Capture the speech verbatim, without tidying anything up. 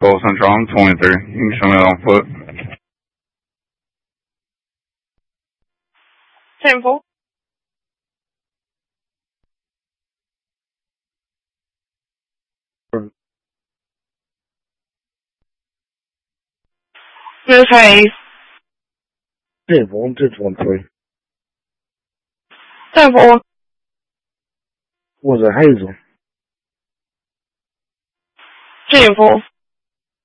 高三长同一字，应声两字。 政府。 嗯。 自费。 政府这种推。 政府。 或者还有一种。 政府。